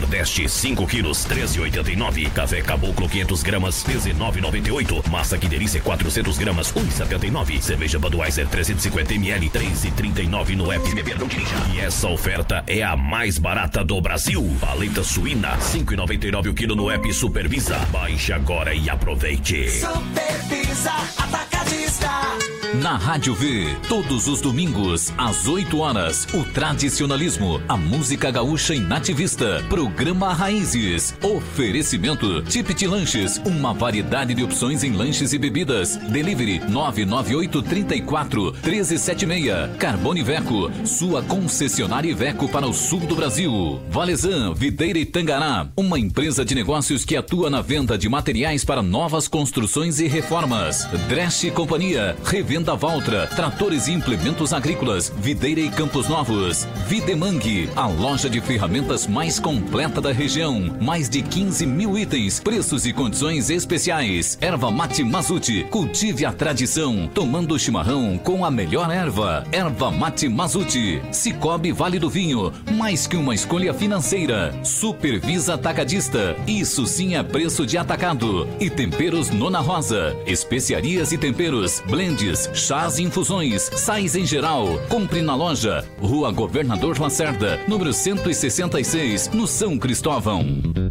Nordeste, 5 quilos, 13,89. Café Caboclo, 500 gramas, 19,98. Massa Que Delícia, 400 gramas, 1,79. Cerveja Budweiser, 350 ml, 3,39 no app. Beber não dirija. E essa oferta é a mais barata do Brasil. Paleta suína, 5,99 o quilo no app Supervisa. Baixe agora e aproveite. Supervisa Atacadista. Na Rádio V, todos os domingos, às 8 horas, o tradicionalismo, a música gaúcha e nativista. Programa Raízes. Oferecimento Tipit Lanches, uma variedade de opções em lanches e bebidas. Delivery 998-34-1376. Carbone Iveco, sua concessionária Iveco para o sul do Brasil. Valezan, Videira e Tangará, uma empresa de negócios que atua na venda de materiais para novas construções e reformas. Dresch Companhia, Revenda Valtra, tratores e implementos agrícolas, Videira e Campos Novos. Videmang, a loja de ferramentas mais completa da região. Mais de 15 mil itens, preços e condições especiais. Erva Mate Mazuti, cultive a tradição, tomando chimarrão com a melhor erva. Erva Mate Mazuti. Cicobi Vale do Vinho, mais que uma escolha financeira. Supervisa Atacadista, isso sim é preço de atacado. E Temperos Nona Rosa, especiarias e temperos, blends, chás e infusões, sais em geral. Compre na loja, Rua Governador Lacerda, número 166, no São Cristóvão.